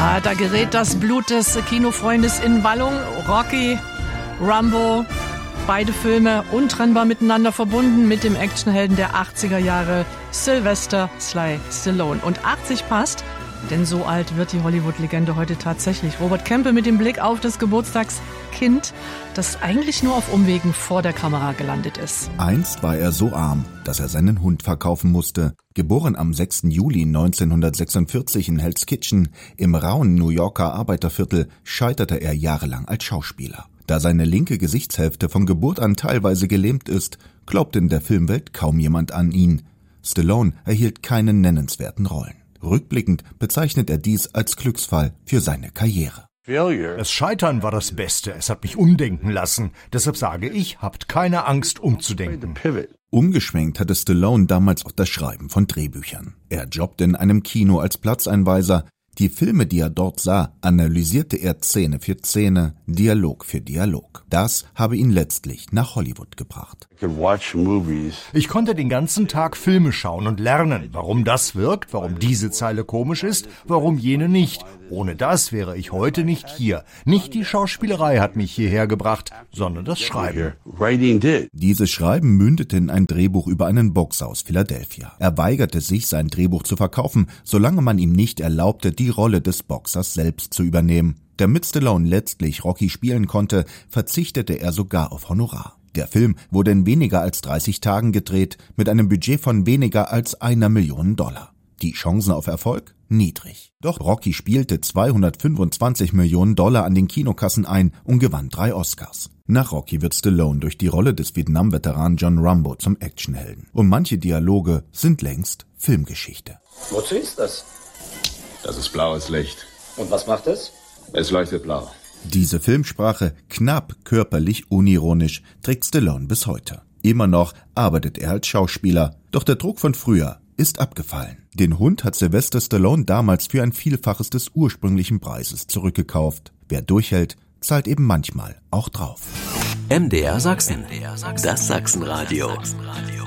Da gerät das Blut des Kinofreundes in Wallung. Rocky, Rambo, beide Filme untrennbar miteinander verbunden mit dem Actionhelden der 80er Jahre, Sylvester Sly Stallone. Und 80 passt, denn so alt wird die Hollywood-Legende heute tatsächlich. Robert Kempe mit dem Blick auf das Geburtstagskind, das eigentlich nur auf Umwegen vor der Kamera gelandet ist. Einst war er so arm, dass er seinen Hund verkaufen musste. Geboren am 6. Juli 1946 in Hell's Kitchen im rauen New Yorker Arbeiterviertel, scheiterte er jahrelang als Schauspieler. Da seine linke Gesichtshälfte von Geburt an teilweise gelähmt ist, glaubte in der Filmwelt kaum jemand an ihn. Stallone erhielt keine nennenswerten Rollen. Rückblickend bezeichnet er dies als Glücksfall für seine Karriere. Das Scheitern war das Beste. Es hat mich umdenken lassen. Deshalb sage ich, habt keine Angst, umzudenken. Umgeschwenkt hatte Stallone damals auch das Schreiben von Drehbüchern. Er jobbte in einem Kino als Platzeinweiser. Die Filme, die er dort sah, analysierte er Szene für Szene, Dialog für Dialog. Das habe ihn letztlich nach Hollywood gebracht. Ich konnte den ganzen Tag Filme schauen und lernen, warum das wirkt, warum diese Zeile komisch ist, warum jene nicht. Ohne das wäre ich heute nicht hier. Nicht die Schauspielerei hat mich hierher gebracht, sondern das Schreiben. Dieses Schreiben mündete in ein Drehbuch über einen Boxer aus Philadelphia. Er weigerte sich, sein Drehbuch zu verkaufen, solange man ihm nicht erlaubte, die Rolle des Boxers selbst zu übernehmen. Damit Stallone letztlich Rocky spielen konnte, verzichtete er sogar auf Honorar. Der Film wurde in weniger als 30 Tagen gedreht, mit einem Budget von weniger als $1 Million. Die Chancen auf Erfolg? Niedrig. Doch Rocky spielte $225 Millionen an den Kinokassen ein und gewann 3 Oscars. Nach Rocky wird Stallone durch die Rolle des Vietnam-Veteranen John Rambo zum Actionhelden. Und manche Dialoge sind längst Filmgeschichte. Wozu ist das? Das ist blaues Licht. Und was macht es? Es leuchtet blau. Diese Filmsprache, knapp körperlich unironisch, trägt Stallone bis heute. Immer noch arbeitet er als Schauspieler, doch der Druck von früher ist abgefallen. Den Hund hat Sylvester Stallone damals für ein Vielfaches des ursprünglichen Preises zurückgekauft. Wer durchhält, zahlt eben manchmal auch drauf. MDR Sachsen, das Sachsenradio.